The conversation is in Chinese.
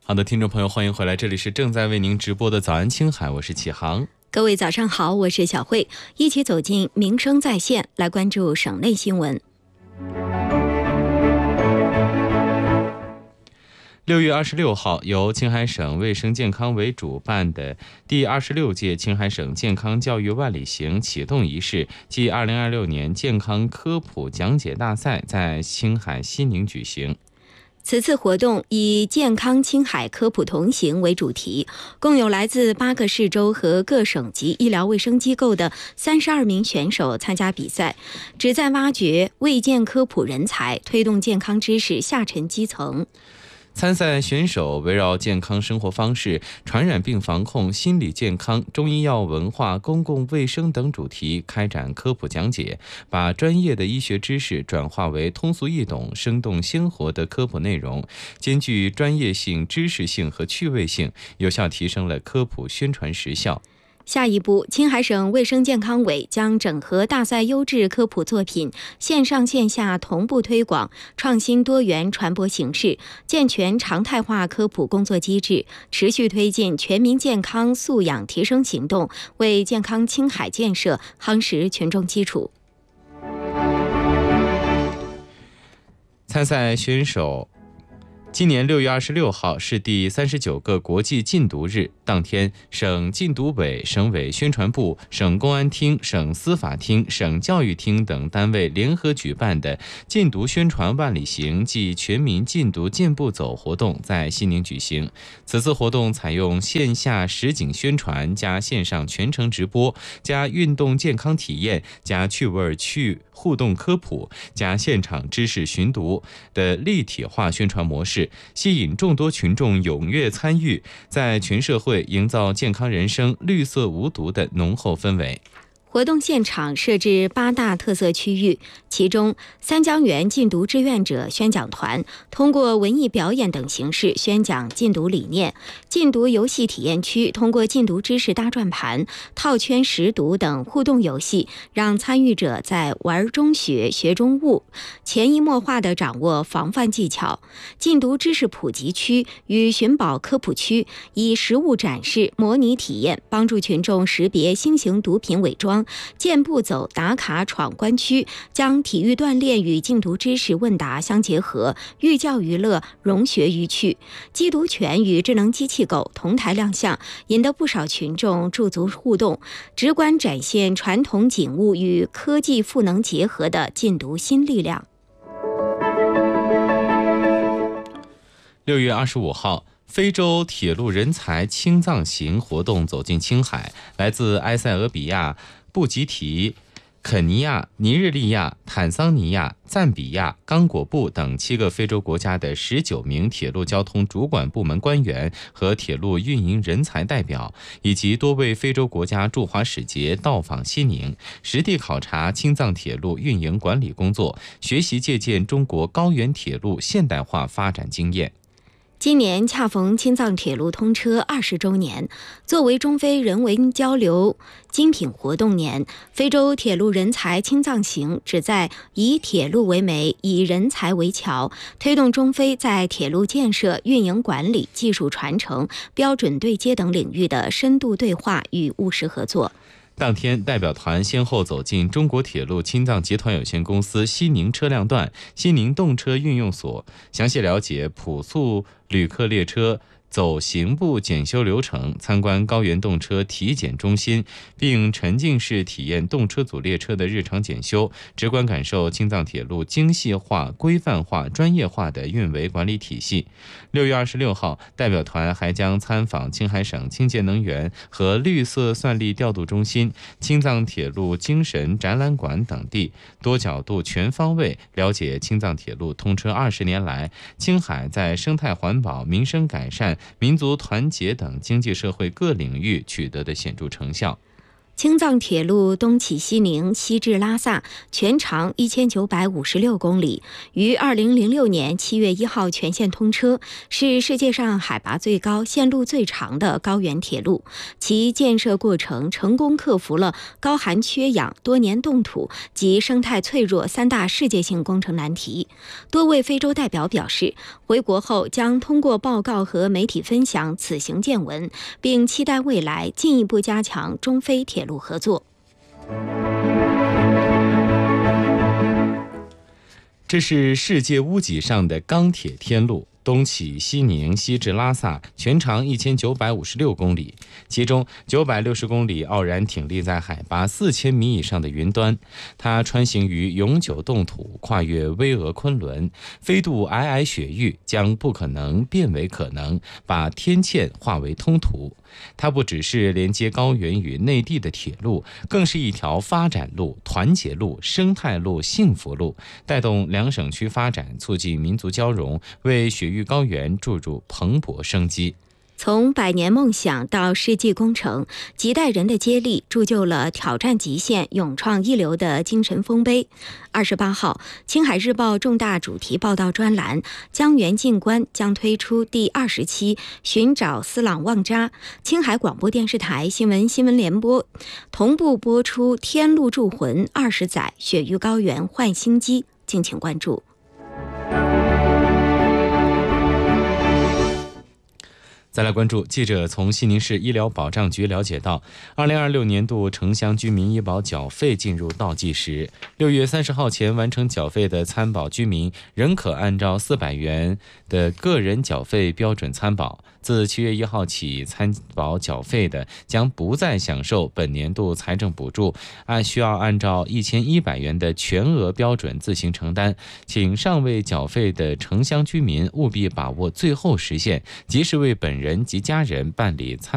好的，听众朋友，欢迎回来，这里是正在为您直播的早安青海，我是启航。 各位早上好，我是小慧，一起走进民生在线，来关注省内新闻。 6月26号，由青海省卫生健康委主办的第26届青海省健康教育万里行启动仪式暨2026年健康科普讲解大赛在青海西宁举行。 此次活动以健康青海科普同行为主题，共有来自8个市州和各省级医疗卫生机构的32名选手参加比赛，旨在挖掘卫健科普人才，推动健康知识下沉基层。 参赛选手围绕健康生活方式、传染病防控、心理健康、中医药文化、公共卫生等主题开展科普讲解，把专业的医学知识转化为通俗易懂、生动鲜活的科普内容，兼具专业性、知识性和趣味性，有效提升了科普宣传实效。 下一步，青海省卫生健康委将整合大赛优质科普作品，线上线下同步推广，创新多元传播形式，健全常态化科普工作机制，持续推进全民健康素养提升行动，为健康青海建设夯实群众基础。 参赛选手今年6月26号是第39个国际禁毒日，当天，省禁毒委、省委宣传部、省公安厅、省司法厅、省教育厅等单位联合举办的禁毒宣传万里行暨全民禁毒健步走活动在西宁举行。此次活动采用线下实景宣传加线上全程直播加运动健康体验加趣味互动科普加现场知识寻读的立体化宣传模式，吸引众多群众踊跃参与，在全社会营造健康人生、绿色无毒的浓厚氛围。 活动现场设置8大特色区域，其中三江源禁毒志愿者宣讲团通过文艺表演等形式宣讲禁毒理念，禁毒游戏体验区通过禁毒知识搭转盘、套圈识毒等互动游戏，让参与者在玩中学、学中悟，潜移默化地掌握防范技巧。禁毒知识普及区与寻宝科普区以实物展示、模拟体验，帮助群众识别新型毒品伪装。健步走打卡闯关区将体育锻炼与禁毒知识问答相结合，寓教于乐，融学于趣。缉毒犬与智能机器狗同台亮相，引得不少群众驻足互动，直观展现传统景物与科技赋能结合的禁毒新力量。 6月25号，非洲铁路人才青藏行活动走进青海，来自埃塞俄比亚、布吉提、肯尼亚、尼日利亚、坦桑尼亚、赞比亚、刚果布等7个非洲国家的19名铁路交通主管部门官员和铁路运营人才代表，以及多位非洲国家驻华使节到访西宁，实地考察青藏铁路运营管理工作，学习借鉴中国高原铁路现代化发展经验。 今年恰逢青藏铁路通车20周年，作为中非人文交流精品活动年，非洲铁路人才青藏行旨在以铁路为媒，以人才为桥，推动中非在铁路建设、运营管理、技术传承、标准对接等领域的深度对话与务实合作。 当天，代表团先后走进中国铁路青藏集团有限公司西宁车辆段、西宁动车运用所，详细了解普速旅客列车走行部检修流程，参观高原动车体检中心，并沉浸式体验动车组列车的日常检修，直观感受青藏铁路精细化、规范化、专业化的运维管理体系。6月26号，代表团还将参访青海省清洁能源和绿色算力调度中心、青藏铁路精神展览馆等地，多角度、全方位了解青藏铁路通车20年来，青海在生态环保、民生改善、民族团结等经济社会各领域取得的显著成效。 青藏铁路东起西宁，西至拉萨，全长1956公里，于2006年7月1号全线通车，是世界上海拔最高、线路最长的高原铁路。其建设过程成功克服了高寒缺氧、多年冻土及生态脆弱3大世界性工程难题。多位非洲代表表示，回国后将通过报告和媒体分享此行见闻，并期待未来进一步加强中非铁路合作。 这是世界屋脊上的钢铁天路，东起西宁，西至拉萨，全长1956公里，其中960公里傲然挺立在海拔4000米以上的云端。它穿行于永久冻土，跨越巍峨昆仑，飞渡皑皑雪域，将不可能变为可能，把天堑化为通途。它不只是连接高原与内地的铁路，更是一条发展路、团结路、生态路、幸福路，带动两省区发展，促进民族交融，为雪域高原注入蓬勃生机。 从百年梦想到世纪工程，几代人的接力铸就了挑战极限、勇创一流的精神丰碑。28号，青海日报重大主题报道专栏《江源静观》将推出第20期寻找斯朗旺扎。青海广播电视台新闻联播同步播出《天路铸魂20载雪域高原焕新机》，敬请关注。 再来关注，记者从西宁市医疗保障局了解到，2026年度城乡居民医保缴费进入倒计时，6月30号前完成缴费的参保居民仍可按照400元的个人缴费标准参保。自7月1号起，参保缴费的将不再享受本年度财政补助，需要按照1100元的全额标准自行承担。请尚未缴费的城乡居民务必把握最后时限，及时为本人及家人办理参